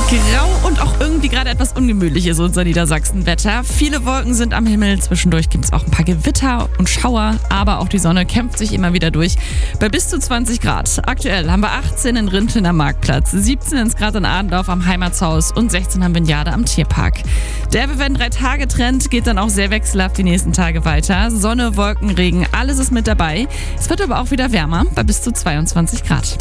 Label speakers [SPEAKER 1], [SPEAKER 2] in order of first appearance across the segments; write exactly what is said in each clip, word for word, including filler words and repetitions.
[SPEAKER 1] Grau und auch irgendwie gerade etwas ungemütlich ist unser Niedersachsen-Wetter. Viele Wolken sind am Himmel, zwischendurch gibt es auch ein paar Gewitter und Schauer, aber auch die Sonne kämpft sich immer wieder durch bei bis zu zwanzig Grad. Aktuell haben wir achtzehn in Rinteln am Marktplatz, siebzehn in Skrat in Adendorf am Heimatshaus und sechzehn haben wir in Jade am Tierpark. Der Wir drei Tage Trend geht dann auch sehr wechselhaft die nächsten Tage weiter. Sonne, Wolken, Regen, alles ist mit dabei. Es wird aber auch wieder wärmer bei bis zu zweiundzwanzig Grad.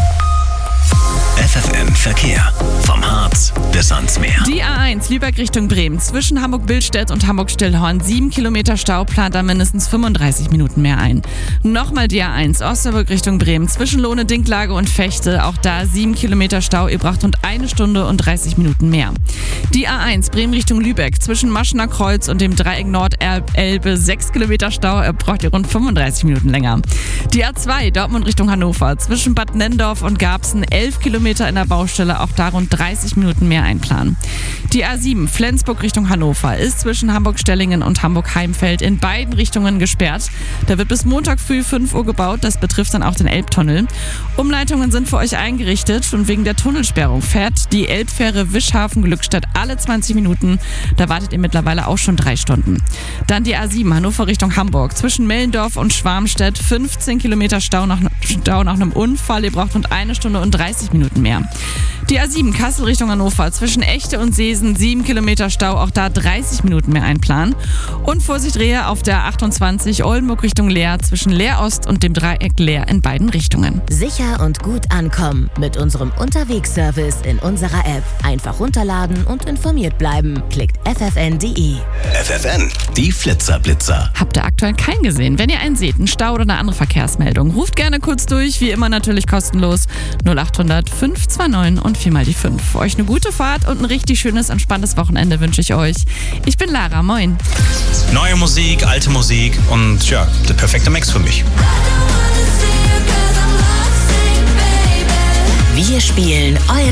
[SPEAKER 2] F F M Verkehr. Vom Harz bis ans Meer.
[SPEAKER 1] Die A eins Lübeck Richtung Bremen. Zwischen Hamburg-Billstedt und Hamburg-Stillhorn. sieben Kilometer Stau, plant da mindestens fünfunddreißig Minuten mehr ein. Nochmal die A eins Osnabrück Richtung Bremen. Zwischen Lohne, Dinklage und Fechte. Auch da sieben Kilometer Stau. Ihr braucht rund eine Stunde und dreißig Minuten mehr. Die A eins Bremen Richtung Lübeck. Zwischen Maschener Kreuz und dem Dreieck Nordelbe. sechs Kilometer Stau. Ihr braucht ihr rund fünfunddreißig Minuten länger. Die A zwei Dortmund Richtung Hannover. Zwischen Bad Nenndorf und Garbsen. elf Kilometer in der Baustelle, auch da rund dreißig Minuten mehr einplanen. Die A sieben Flensburg Richtung Hannover ist zwischen Hamburg-Stellingen und Hamburg-Heimfeld in beiden Richtungen gesperrt. Da wird bis Montag früh fünf Uhr gebaut, das betrifft dann auch den Elbtunnel. Umleitungen sind für euch eingerichtet und wegen der Tunnelsperrung fährt die Elbfähre Wischhafen-Glückstadt alle zwanzig Minuten. Da wartet ihr mittlerweile auch schon drei Stunden. Dann die A sieben Hannover Richtung Hamburg. Zwischen Mellendorf und Schwarmstedt fünfzehn Kilometer Stau nach, Stau nach einem Unfall. Ihr braucht rund eine Stunde und dreißig Minuten mehr. Die A sieben Kassel Richtung Hannover. Zwischen Echte und Seesen sieben Kilometer Stau. Auch da dreißig Minuten mehr einplanen. Und Vorsicht Rehe auf der achtundzwanzig Oldenburg Richtung Leer. Zwischen Leer Ost und dem Dreieck Leer in beiden Richtungen.
[SPEAKER 3] Sicher und gut ankommen mit unserem Unterwegsservice in unserer App. Einfach runterladen und informiert bleiben. Klickt f f n punkt d e.
[SPEAKER 2] F F N, die Flitzerblitzer.
[SPEAKER 1] Habt ihr aktuell keinen gesehen? Wenn ihr einen seht, einen Stau oder eine andere Verkehrsmeldung, ruft gerne kurz durch. Wie immer natürlich kostenlos. null acht hundert fünf zwei neun und viermal die fünf. Für euch eine gute Fahrt und ein richtig schönes, entspanntes Wochenende wünsche ich euch. Ich bin Lara, moin.
[SPEAKER 4] Neue Musik, alte Musik und ja, der perfekte Mix für mich.
[SPEAKER 3] Wir spielen euer